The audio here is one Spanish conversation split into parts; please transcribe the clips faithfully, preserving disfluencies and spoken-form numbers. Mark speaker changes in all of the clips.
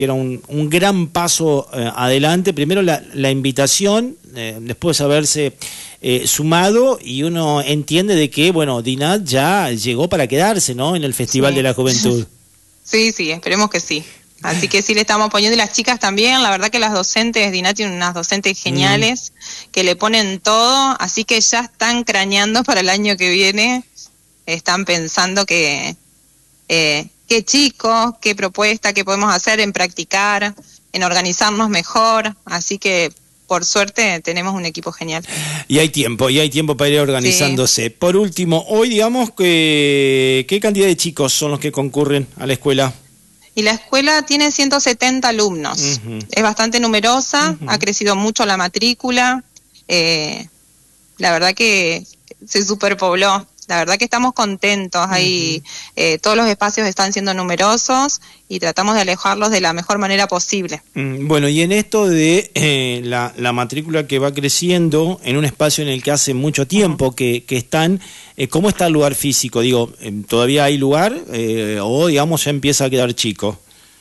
Speaker 1: Era un, un gran paso eh, adelante. Primero la, la invitación, eh, después haberse eh, sumado, y uno entiende de que, bueno, DINAT ya llegó para quedarse, ¿no?, en el Festival
Speaker 2: sí.
Speaker 1: de la Juventud.
Speaker 2: Sí, sí, esperemos que sí. Así que sí le estamos poniendo, y las chicas también. La verdad que las docentes, DINAT tiene unas docentes geniales mm. que le ponen todo, así que ya están craneando para el año que viene. Están pensando que... Eh, qué chicos, qué propuesta, qué podemos hacer en practicar, en organizarnos mejor, así que por suerte tenemos un equipo genial.
Speaker 1: Y hay tiempo, y hay tiempo para ir organizándose. Sí. Por último, hoy digamos que ¿qué cantidad de chicos son los que concurren a la escuela?
Speaker 2: Y la escuela tiene ciento setenta alumnos, uh-huh. es bastante numerosa, uh-huh. ha crecido mucho la matrícula, eh, la verdad que se superpobló. La verdad que estamos contentos, ahí uh-huh. eh, todos los espacios están siendo numerosos y tratamos de alejarlos de la mejor manera posible.
Speaker 1: Mm, bueno, y en esto de eh, la, la matrícula que va creciendo en un espacio en el que hace mucho tiempo uh-huh. que, que están, eh, ¿cómo está el lugar físico? Digo, ¿todavía hay lugar eh, o digamos ya empieza a quedar chico?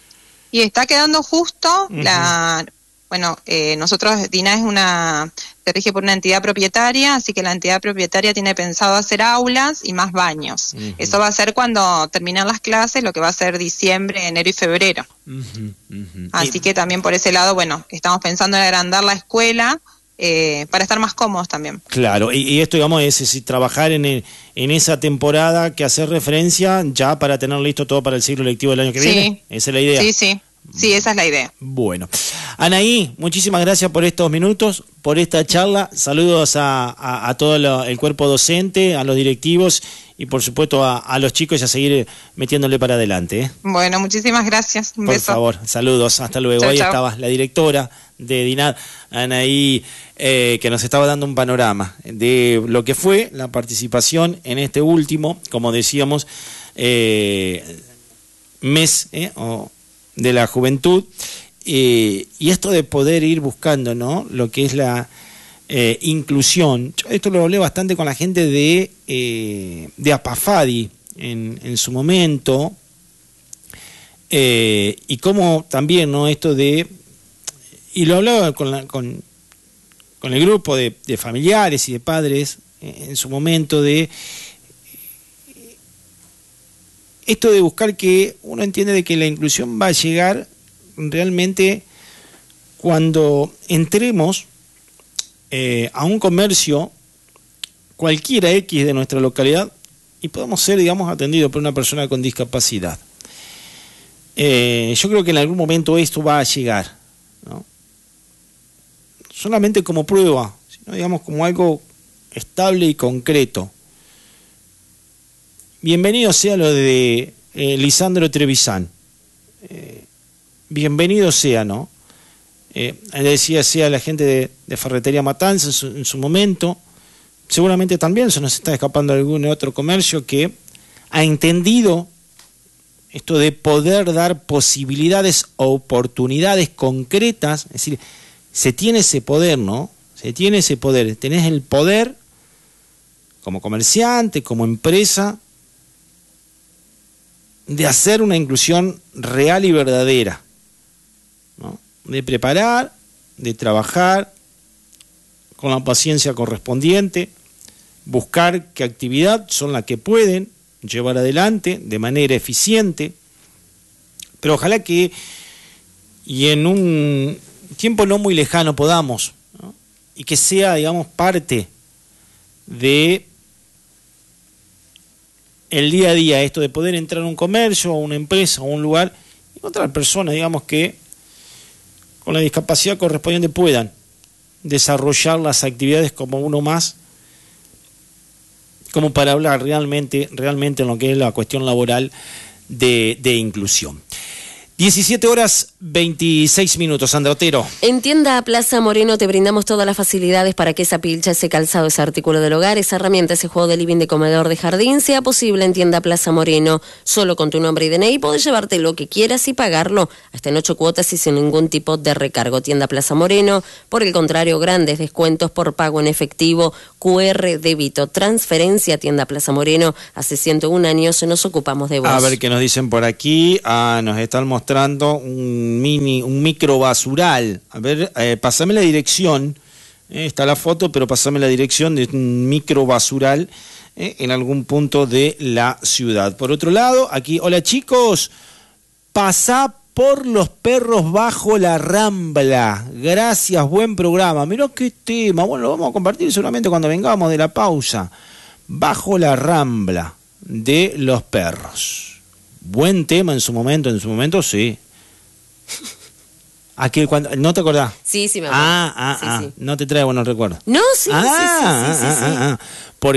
Speaker 2: Y está quedando justo, uh-huh. la... Bueno, eh, nosotros, DINAT es una, se rige por una entidad propietaria, así que la entidad propietaria tiene pensado hacer aulas y más baños. Uh-huh. Eso va a ser cuando terminan las clases, lo que va a ser diciembre, enero y febrero. Uh-huh. Uh-huh. Así y... que también por ese lado, bueno, estamos pensando en agrandar la escuela eh, para estar más cómodos también.
Speaker 1: Claro, y, y esto, digamos, es, es trabajar en, el, en esa temporada que hace referencia ya para tener listo todo para el ciclo lectivo del año que
Speaker 2: sí.
Speaker 1: viene. Esa es la idea.
Speaker 2: Sí, sí. Sí, esa es la idea.
Speaker 1: Bueno, Anaí, muchísimas gracias por estos minutos, por esta charla. Saludos a, a, a todo lo, el cuerpo docente, a los directivos y por supuesto a, a los chicos, y a seguir metiéndole para adelante, ¿eh?
Speaker 2: Bueno, muchísimas gracias. Un
Speaker 1: por
Speaker 2: beso.
Speaker 1: favor, saludos, hasta luego. Chau, Ahí chau. estaba la directora de DINAT, Anaí, eh, que nos estaba dando un panorama de lo que fue la participación en este último, como decíamos, eh, mes, ¿eh? o de la juventud, eh, y esto de poder ir buscando, ¿no?, lo que es la eh, inclusión. Yo esto lo hablé bastante con la gente de eh, de APAFADI en, en su momento, eh, y cómo también, ¿no?, esto de, y lo hablaba con, la, con, con el grupo de, de familiares y de padres eh, en su momento, de esto de buscar, que uno entiende de que la inclusión va a llegar realmente cuando entremos eh, a un comercio cualquiera X de nuestra localidad y podamos ser, digamos, atendidos por una persona con discapacidad. Eh, yo creo que en algún momento esto va a llegar, ¿no? Solamente como prueba, sino, digamos, como algo estable y concreto. Bienvenido sea lo de eh, Lisandro Trevisan. Eh, bienvenido sea, ¿no? Eh, decía, sea la gente de, de Ferretería Matanza en su, en su momento. Seguramente también se nos está escapando algún otro comercio que ha entendido esto de poder dar posibilidades o oportunidades concretas. Es decir, se tiene ese poder, ¿no? Se tiene ese poder. Tenés el poder como comerciante, como empresa, de hacer una inclusión real y verdadera, ¿no? De preparar, de trabajar con la paciencia correspondiente, buscar qué actividad son las que pueden llevar adelante de manera eficiente, pero ojalá que y en un tiempo no muy lejano podamos, ¿no?, y que sea, digamos, parte de el día a día, esto de poder entrar a un comercio, a una empresa, a un lugar, y encontrar personas, digamos, que con la discapacidad correspondiente puedan desarrollar las actividades como uno más, como para hablar realmente, realmente en lo que es la cuestión laboral de, de inclusión. diecisiete horas veintiséis minutos, Sandra Otero.
Speaker 3: En Tienda Plaza Moreno te brindamos todas las facilidades para que esa pilcha, ese calzado, ese artículo del hogar, esa herramienta, ese juego de living, de comedor, de jardín, sea posible en Tienda Plaza Moreno. Solo con tu nombre y D N I podés llevarte lo que quieras y pagarlo hasta en ocho cuotas y sin ningún tipo de recargo. Tienda Plaza Moreno, por el contrario, grandes descuentos por pago en efectivo, Q R, débito, transferencia. Tienda Plaza Moreno, hace ciento un años nos ocupamos de vos.
Speaker 1: A ver qué nos dicen por aquí. Ah, nos están mostrando mostrando un mini, un micro basural. A ver, eh, pasame la dirección. Eh, está la foto, pero pasame la dirección de un micro basural eh, en algún punto de la ciudad. Por otro lado, aquí, hola chicos, pasá por los perros bajo la Rambla. Gracias, buen programa. Mirá qué tema. Bueno, lo vamos a compartir seguramente cuando vengamos de la pausa. Bajo la Rambla de los perros. Buen tema en su momento, en su momento sí. Aquel cuando, ¿no te acordás?
Speaker 3: Sí, sí me acuerdo.
Speaker 1: Ah, ah,
Speaker 3: sí,
Speaker 1: ah.
Speaker 3: Sí.
Speaker 1: No te trae buenos recuerdos.
Speaker 3: No, sí,
Speaker 1: ah,
Speaker 3: sí, sí, sí,
Speaker 1: ah,
Speaker 3: sí,
Speaker 1: ah,
Speaker 3: sí.
Speaker 1: Ah, ah.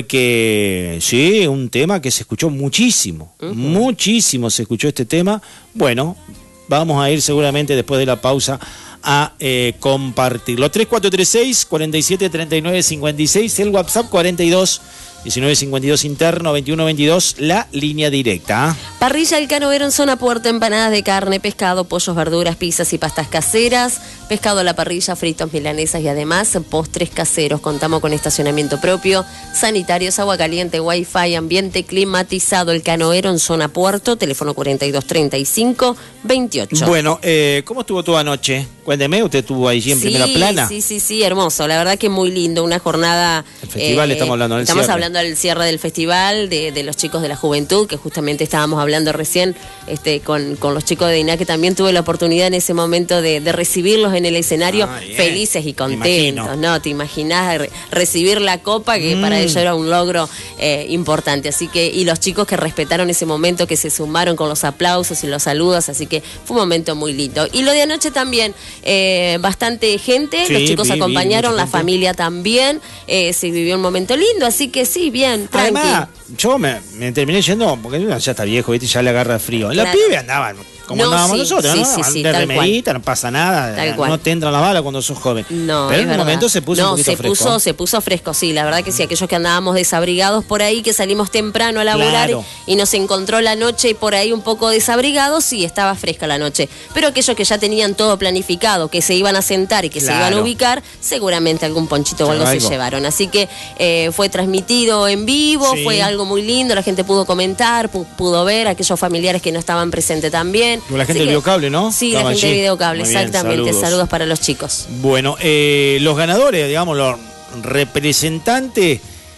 Speaker 1: Porque sí, un tema que se escuchó muchísimo, uh-huh. muchísimo se escuchó este tema. Bueno, vamos a ir seguramente después de la pausa a eh, compartirlo. tres cuatro tres seis, cuatro siete, tres nueve cinco seis, el WhatsApp cuarenta y dos, diecinueve cincuenta y dos interno, veintiuno veintidós, la línea directa.
Speaker 3: Parrilla El Canoero en zona puerto, empanadas de carne, pescado, pollos, verduras, pizzas y pastas caseras, pescado a la parrilla, fritos, milanesas y además postres caseros. Contamos con estacionamiento propio, sanitarios, agua caliente, wifi, ambiente climatizado. El Canoero en zona puerto, teléfono cuarenta y dos, treinta y cinco, veintiocho.
Speaker 1: Bueno, eh, ¿cómo estuvo toda anoche? Cuénteme, ¿usted estuvo ahí en
Speaker 3: sí,
Speaker 1: primera plana?
Speaker 3: Sí, sí, sí, hermoso. La verdad que muy lindo, una jornada...
Speaker 1: El festival, eh, estamos hablando del
Speaker 3: Estamos
Speaker 1: cierre.
Speaker 3: hablando del cierre del festival, de, de los chicos de la juventud, que justamente estábamos hablando recién este, con, con los chicos de D I N A, que también tuve la oportunidad en ese momento de, de recibirlos en el escenario, ah, felices y contentos, ¿no? Te imaginás re, recibir la copa, que mm. para ellos era un logro eh, importante. Así que, y los chicos que respetaron ese momento, que se sumaron con los aplausos y los saludos, así que fue un momento muy lindo. Y lo de anoche también, eh, bastante gente, sí, los chicos vi, acompañaron, vi la gente. Familia también, eh, se vivió un momento lindo, así que sí, bien, tranqui.
Speaker 1: Además, yo me, me terminé yendo, porque ya está viejo, ¿viste? Ya le agarra frío. Claro. Los pibes andaban como no, andábamos sí, nosotros,
Speaker 3: sí,
Speaker 1: ¿no?
Speaker 3: Sí, sí,
Speaker 1: de remerita, no pasa nada,
Speaker 3: tal
Speaker 1: no
Speaker 3: cual.
Speaker 1: te entran las balas cuando sos joven.
Speaker 3: No,
Speaker 1: pero en un
Speaker 3: verdad.
Speaker 1: momento se puso
Speaker 3: no,
Speaker 1: un poquito
Speaker 3: se
Speaker 1: fresco.
Speaker 3: Puso, se puso fresco, sí, la verdad que sí, aquellos que andábamos desabrigados por ahí, que salimos temprano a laburar
Speaker 1: claro.
Speaker 3: y, y nos encontró la noche y por ahí un poco desabrigados, sí, estaba fresca la noche. Pero aquellos que ya tenían todo planificado, que se iban a sentar y que claro. se iban a ubicar, seguramente algún ponchito o algo, algo se llevaron. Así que eh, fue transmitido en vivo, sí. fue algo muy lindo, la gente pudo comentar, pudo ver, aquellos familiares que no estaban presentes también.
Speaker 1: Con la gente del videocable, ¿no?
Speaker 3: Sí, Estaba la gente de videocable, bien, exactamente. Saludos. saludos para los chicos.
Speaker 1: Bueno, eh, los ganadores, digamos, los representantes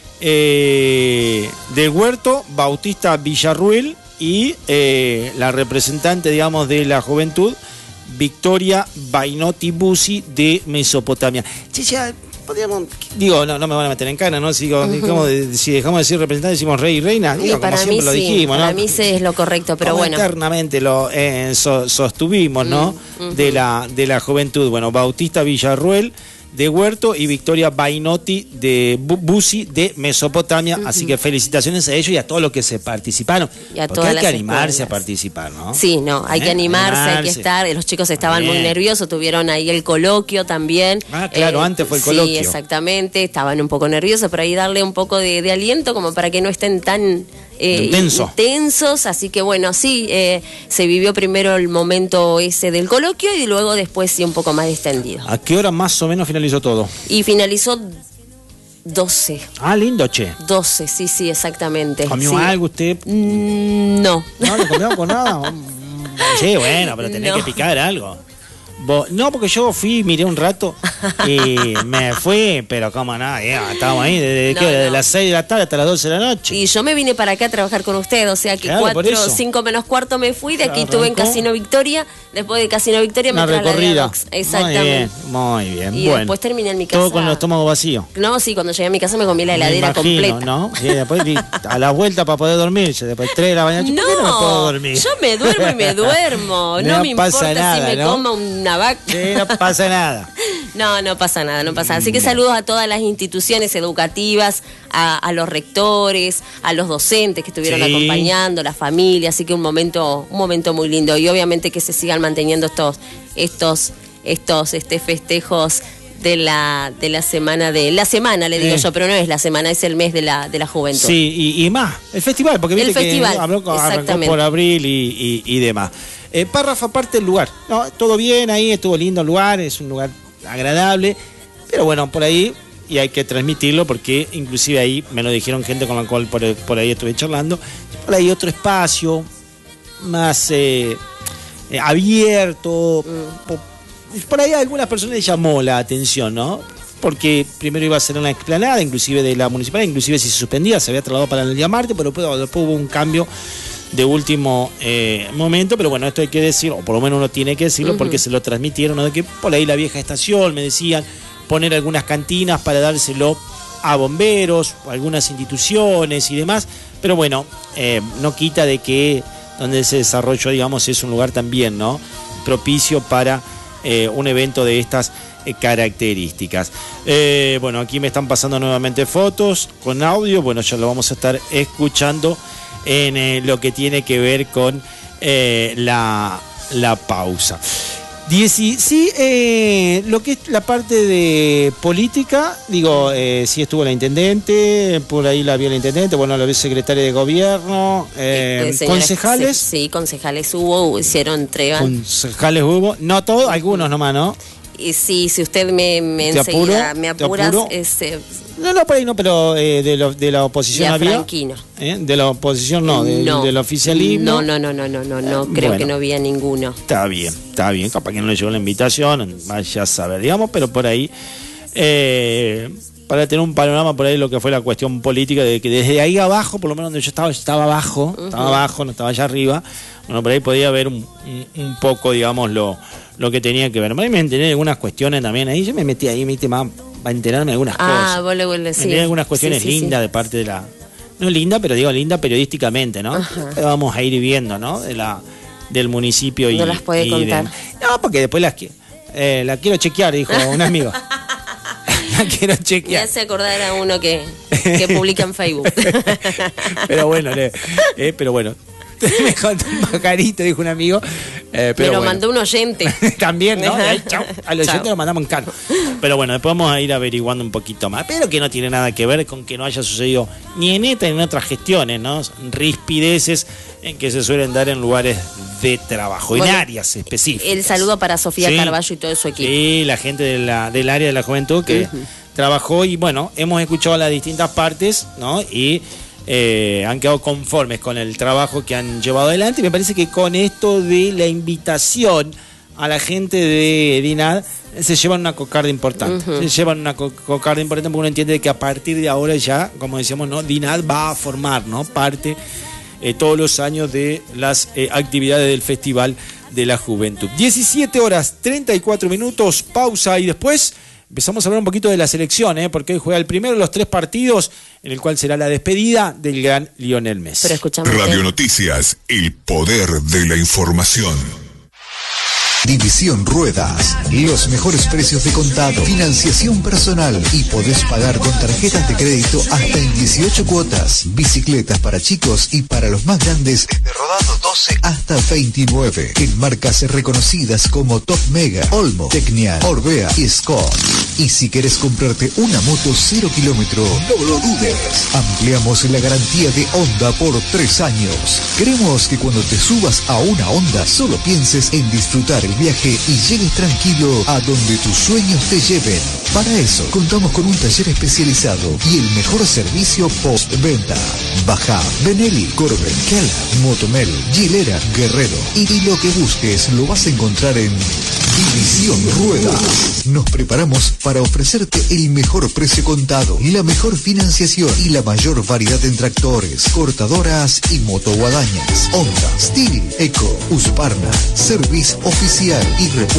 Speaker 1: eh, del Huerto, Bautista Villarruel, y eh, la representante, digamos, de la juventud, Victoria Bainotti Busi, de Mesopotamia. Chicha, podríamos, digo, no, no me van a meter en cana, ¿no? Si, digo, uh-huh. digamos, de, si dejamos de decir representante, decimos rey y reina, digo,
Speaker 3: para
Speaker 1: como
Speaker 3: mí
Speaker 1: siempre
Speaker 3: sí,
Speaker 1: lo dijimos,
Speaker 3: para
Speaker 1: ¿no?
Speaker 3: mí sí es lo correcto, pero
Speaker 1: como
Speaker 3: bueno.
Speaker 1: Eternamente lo eh, so, sostuvimos, ¿no? Uh-huh. De la, de la juventud. Bueno, Bautista Villarruel, de Huerto, y Victoria Bainotti de Busi, de Mesopotamia. Uh-huh. Así que felicitaciones a ellos y a todos los que se participaron. Y a porque hay que animarse escuelas. a participar, ¿no?
Speaker 3: Sí, no, hay ¿Eh? que animarse, animarse, hay que estar. Los chicos estaban Bien. muy nerviosos, tuvieron ahí el coloquio también.
Speaker 1: Ah, claro, eh, antes fue el coloquio.
Speaker 3: Sí, exactamente, estaban un poco nerviosos, pero ahí darle un poco de, de aliento como para que no estén tan... Eh,
Speaker 1: Intenso.
Speaker 3: intensos, así que bueno, sí, eh, se vivió primero el momento ese del coloquio y luego después sí un poco más extendido.
Speaker 1: ¿A qué hora más o menos finalizó todo?
Speaker 3: Y finalizó doce.
Speaker 1: Ah, lindo, che.
Speaker 3: doce, sí, sí, exactamente.
Speaker 1: ¿Comió
Speaker 3: sí.
Speaker 1: algo usted?
Speaker 3: Mm, no.
Speaker 1: ¿No le comió con nada? Sí, bueno, pero tenés no. que picar algo. Vos, no, porque yo fui, miré un rato y me fui, pero como nada, yeah, estábamos ahí desde, no, ¿qué? desde no. las seis de la tarde hasta las doce de la noche.
Speaker 3: Y yo me vine para acá a trabajar con usted, o sea que
Speaker 1: claro,
Speaker 3: cuatro, cinco menos cuarto me fui, de aquí
Speaker 1: claro,
Speaker 3: estuve en Casino Victoria, después de Casino Victoria me
Speaker 1: trasladé recorrida.
Speaker 3: a Box. Exactamente.
Speaker 1: Muy bien, muy bien.
Speaker 3: Y
Speaker 1: bueno,
Speaker 3: después terminé en mi casa.
Speaker 1: Todo con el estómago vacío.
Speaker 3: No, sí, cuando llegué a mi casa me comí la heladera
Speaker 1: me imagino,
Speaker 3: completa.
Speaker 1: ¿no? Y después a la vuelta para poder dormirse, después tres de la mañana.
Speaker 3: No,
Speaker 1: ¿por qué no me puedo dormir?
Speaker 3: Yo me duermo y me duermo. No, no me importa
Speaker 1: nada,
Speaker 3: si me
Speaker 1: ¿no?
Speaker 3: coma una vaca.
Speaker 1: Sí, no pasa nada.
Speaker 3: No, no pasa nada, no pasa nada. Así que saludos a todas las instituciones educativas, a, a los rectores, a los docentes que estuvieron sí. acompañando, la familia, así que un momento, un momento muy lindo. Y obviamente que se sigan manteniendo estos, estos, estos este, festejos de la de la semana de la semana le digo eh. yo, pero no es la semana, es el mes de la de la juventud.
Speaker 1: Sí, y, y más, el festival, porque viste
Speaker 3: el festival,
Speaker 1: que habló, arrancó por abril y, y, y demás. Eh, párrafo aparte del lugar, no, todo bien ahí, estuvo lindo el lugar, es un lugar agradable, pero bueno, por ahí, y hay que transmitirlo porque inclusive ahí me lo dijeron gente con la cual por, por ahí estuve charlando, por ahí otro espacio más, eh, eh, abierto. Mm. Por, por ahí a algunas personas les llamó la atención, ¿no? Porque primero iba a ser una explanada, inclusive de la municipal, inclusive si se suspendía, se había trasladado para el día martes, pero después, después hubo un cambio de último eh, momento, pero bueno, esto hay que decirlo, o por lo menos uno tiene que decirlo, uh-huh. porque se lo transmitieron, ¿no? De que por ahí la vieja estación, me decían, poner algunas cantinas para dárselo a bomberos, algunas instituciones y demás, pero bueno, eh, no quita de que donde se desarrolló, digamos, es un lugar también, ¿no? Propicio para eh, un evento de estas eh, características. Eh, bueno, aquí me están pasando nuevamente fotos con audio, bueno, ya lo vamos a estar escuchando en eh, lo que tiene que ver con eh, la, la pausa. Dieci, sí, eh, lo que es la parte de política, digo, eh, sí estuvo la intendente, por ahí la vio la intendente, bueno, la vio secretaria de gobierno, eh, eh, concejales.
Speaker 3: Sí, sí, concejales hubo, hicieron entrega.
Speaker 1: Concejales hubo, no todos, algunos nomás, ¿no?
Speaker 3: Y sí, si usted me, me enseguida me apuras, este...
Speaker 1: No, no, por ahí no, pero eh, de, lo, de la oposición había.
Speaker 3: Franquino.
Speaker 1: ¿Eh? De la oposición no, de,
Speaker 3: no,
Speaker 1: del oficialismo.
Speaker 3: No, no, no, no, no, no, no eh, creo bueno, que no había ninguno.
Speaker 1: Está bien, está bien, capaz que no le llegó la invitación, vaya a saber, digamos, pero por ahí, eh, para tener un panorama por ahí lo que fue la cuestión política, de que desde ahí abajo, por lo menos donde yo estaba, yo estaba abajo, uh-huh. estaba abajo, no estaba allá arriba, bueno, por ahí podía ver un, un, un poco, digamos, lo, lo que tenía que ver. Por ahí me enteré de algunas cuestiones también, ahí yo me metí ahí, me más para enterarme de algunas
Speaker 3: ah,
Speaker 1: cosas.
Speaker 3: Vos le, le, sí.
Speaker 1: Me algunas cuestiones
Speaker 3: sí, sí,
Speaker 1: lindas
Speaker 3: sí.
Speaker 1: de parte de la... No linda, pero digo linda periodísticamente, ¿no? Pero vamos a ir viendo, ¿no? De la, del municipio y...
Speaker 3: No las puede
Speaker 1: y
Speaker 3: contar.
Speaker 1: De, no, porque después las eh, la quiero chequear, dijo un amigo. La quiero chequear.
Speaker 3: Me hace acordar a uno que, que publica en Facebook.
Speaker 1: Pero bueno, le, eh, pero bueno. Me contó un pajarito, dijo un amigo. Eh, pero
Speaker 3: Me lo
Speaker 1: bueno.
Speaker 3: mandó un oyente.
Speaker 1: También, ¿no? Ahí, chau. Al oyente lo mandamos en cano. Pero bueno, después vamos a ir averiguando un poquito más. Pero que no tiene nada que ver con que no haya sucedido ni en esta ni en otras gestiones, ¿no? Rispideces en que se suelen dar en lugares de trabajo, bueno, en áreas específicas.
Speaker 3: El saludo para Sofía sí, Carballo y todo su equipo.
Speaker 1: Sí, la gente de la, del área de la juventud que uh-huh. trabajó y bueno, hemos escuchado las distintas partes, ¿no? Y Eh, han quedado conformes con el trabajo que han llevado adelante y me parece que con esto de la invitación a la gente de DINAD se llevan una cocarda importante, uh-huh. se llevan una co- cocarda importante porque uno entiende que a partir de ahora ya, como decíamos, ¿no? DINAD va a formar, ¿no? parte eh, todos los años de las eh, actividades del Festival de la Juventud. diecisiete horas treinta y cuatro minutos, pausa y después empezamos a hablar un poquito de la selección, ¿eh? porque hoy juega el primero de los tres partidos, en el cual será la despedida del gran Lionel Messi.
Speaker 3: Pero escuchamos
Speaker 4: Radio Noticias, el poder de la información. División Ruedas, los mejores precios de contado, financiación personal y podés pagar con tarjetas de crédito hasta en dieciocho cuotas. Bicicletas para chicos y para los más grandes desde rodado doce hasta veintinueve. En marcas reconocidas como Top Mega, Olmo, Tecnial, Orbea y Scott. Y si querés comprarte una moto cero kilómetro, no lo dudes. Ampliamos la garantía de Honda por tres años. Queremos que cuando te subas a una Honda solo pienses en disfrutar el viaje y llegues tranquilo a donde tus sueños te lleven. Para eso, contamos con un taller especializado y el mejor servicio postventa. Baja, Benelli, Corben, Keller, Motomel, Gilera, Guerrero. Y, y lo que busques lo vas a encontrar en División Ruedas. Nos preparamos para ofrecerte el mejor precio contado, la mejor financiación y la mayor variedad en tractores, cortadoras y motoguadañas. Honda, Steel, Eco, Husqvarna, Service Oficial y repuesto